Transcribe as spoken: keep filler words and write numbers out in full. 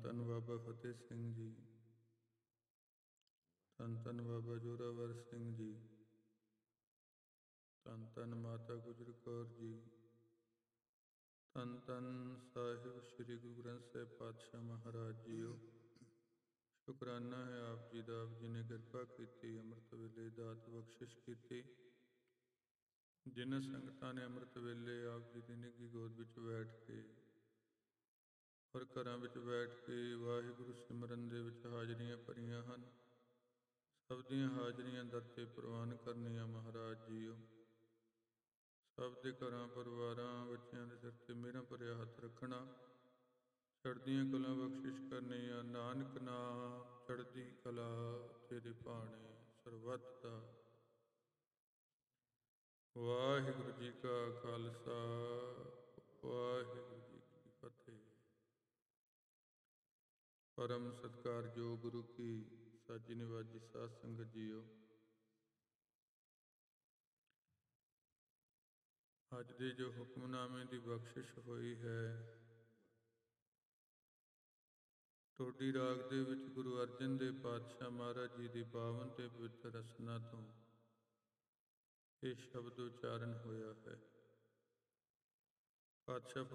ਧੰਨ ਬਾਬਾ ਫਤਿਹ ਸਿੰਘ ਜੀ, ਧੰਨ ਧੰਨ ਬਾਬਾ ਜ਼ੋਰਾਵਰ ਸਿੰਘ ਜੀ, ਧੰਨ ਧੰਨ ਮਾਤਾ ਗੁਜਰ ਕੌਰ ਜੀ, ਧੰਨ ਧੰਨ ਸਾਹਿਬ ਸ੍ਰੀ ਗੁਰੂ ਗ੍ਰੰਥ ਸਾਹਿਬ ਪਾਤਸ਼ਾਹ ਮਹਾਰਾਜ ਜੀਓ। ਸ਼ੁਕਰਾਨਾ ਹੈ ਆਪ ਜੀ ਦਾ, ਆਪ ਜੀ ਨੇ ਕਿਰਪਾ ਕੀਤੀ, ਅੰਮ੍ਰਿਤ ਵੇਲੇ ਦਾਤ ਬਖਸ਼ਿਸ਼ ਕੀਤੀ। ਜਿਨ੍ਹਾਂ ਸੰਗਤਾਂ ਨੇ ਅੰਮ੍ਰਿਤ ਵੇਲੇ ਆਪ ਜੀ ਦੀ ਨਿੱਘੀ ਗੋਦ ਵਿੱਚ ਬੈਠ ਕੇ ਔਰ ਘਰਾਂ ਵਿੱਚ ਬੈਠ ਕੇ ਵਾਹਿਗੁਰੂ ਸਿਮਰਨ ਦੇ ਵਿੱਚ ਹਾਜ਼ਰੀਆਂ ਭਰੀਆਂ ਹਨ, ਸਭ ਦੀਆਂ ਹਾਜ਼ਰੀਆਂ ਦਰ 'ਤੇ ਪ੍ਰਵਾਨ ਕਰਨੀਆਂ ਮਹਾਰਾਜ ਜੀਓ। ਸਭ ਦੇ ਘਰਾਂ ਪਰਿਵਾਰਾਂ ਬੱਚਿਆਂ ਦੇ ਸਿਰ 'ਤੇ ਮਿਹਰਾਂ ਭਰਿਆ ਹੱਥ ਰੱਖਣਾ, ਚੜ੍ਹਦੀਆਂ ਕਲਾ ਬਖਸ਼ਿਸ਼ ਕਰਨੀਆਂ। ਨਾਨਕ ਨਾਮ ਚੜ੍ਹਦੀ ਕਲਾ ਤੇਰੇ ਭਾਣੇ ਸਰਬੱਤ ਦਾ। ਵਾਹਿਗੁਰੂ ਜੀ ਕਾ ਖਾਲਸਾ, ਵਾਹਿਗੁਰੂ ਜੀ ਕੀ ਫਤਿਹ। ਪਰਮ ਸਤਿਕਾਰਯੋਗ ਗੁਰੂ ਕੀ ਸਾਜੀ ਨਿਵਾਜੀ ਸਾਧ ਸੰਗਤ ਜੀਓ, ਅੱਜ ਦੇ ਜੋ ਹੁਕਮਨਾਮੇ ਦੀ ਬਖਸ਼ਿਸ਼ ਹੋਈ ਹੈ, ਟੋਡੀ ਰਾਗ ਦੇ ਵਿੱਚ ਗੁਰੂ ਅਰਜਨ ਦੇਵ ਪਾਤਸ਼ਾਹ ਮਹਾਰਾਜ ਜੀ ਦੀ ਪਾਵਨ ਤੇ ਪਵਿੱਤਰ ਰਸਨਾ ਤੋਂ ਇਹ ਸ਼ਬਦ ਉਚਾਰਨ ਹੋਇਆ ਹੈ। ਪਾਤਸ਼ਾਹ